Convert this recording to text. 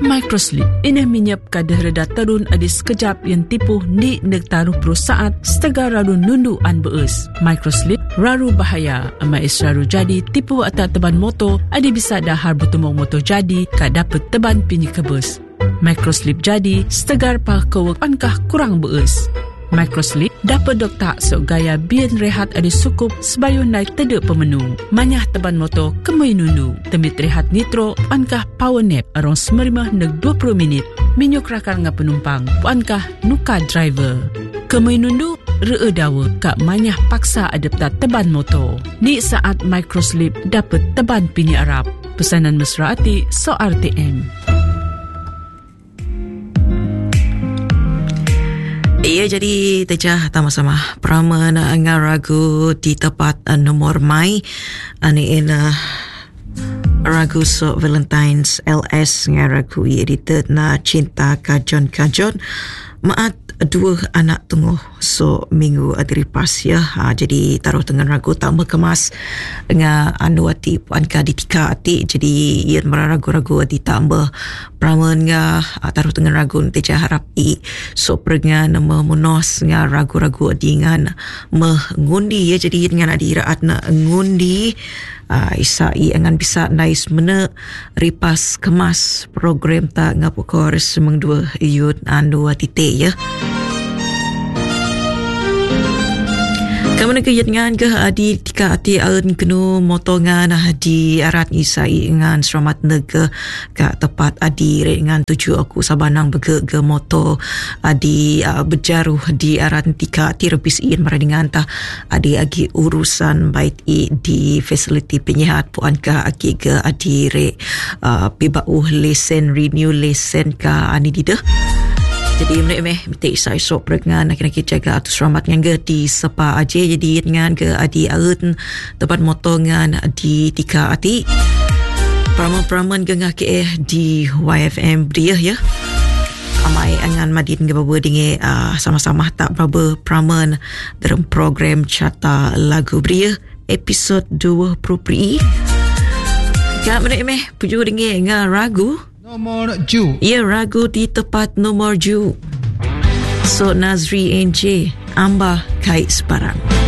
Microslip ini menyap kadar reda terun adi sekejap yang tipu ni nektaruh perusahaan setengah raru nundu an beus. Microslip raru bahaya amais raru jadi tipu atau teban motor adi bisa dahar bertumong motor jadi ka dapat teban pinyi kebus. Microslip jadi setegar pa kewek ankah kurang beus. Microslip dapat doktak sok gaya bian rehat ada sukup sebayun naik tedek pemenung. Manyah teban motor kemui nundu. Temit rehat nitro puankah power nap arong 15-20 minit. Minyuk rakar nga penumpang puankah nuka driver. Kemui nundu ree dawa kak manyah paksa adapta teban motor. Ni saat Microslip dapat teban pini Arab. Pesanan mesra hati so RTM. Ia jadi tejah sama-sama Prama na ragu di tempat nomor mai ani ina ragu so Valentine's LS ragu edited na cinta kajon maat dua anak tunggu so minggu adripas ya jadi taruh tengah ragu tak kemas dengan anu ati puan ka di tika ati jadi ia meragu-ragu ati tambah pramen nga taruh tengah ragu teja harap i so pernya nama munos nga ragu-ragu ati ngan mengundi ya jadi dengan adi raat na ngundi isa i angan bisa nice mena ripas kemas program tak ngapukor semang dua yun anu ati te ya. Kamu nak ngan ke adi tika ati alun kenu motongan di arat isai ngan selamat nege ka tepat adi re ngan tuju aku sabanang bege ge moto adi berjaruh di arat tika ati rebis ian maradingan ta adi agi urusan baik i di facility penyihat puan ka agi ge adi re pibau lesen renew lesen ka ani dida. Jadi minta isai sok dengan nak jaga atus selamat yang di sepa aja jadi dengan ke adi alun tempat motongan di tika ati praman gengah ke di YFM Bria ya amai angan madin ke bawa dinge sama-sama tak berapa praman dalam program Carta Lagu Bria episod 20 pri kak minta puju dinge ngah ragu nomor ju. Ya, ragu di tempat nomor ju. So Nazri NJ Amba Kait Sebarang.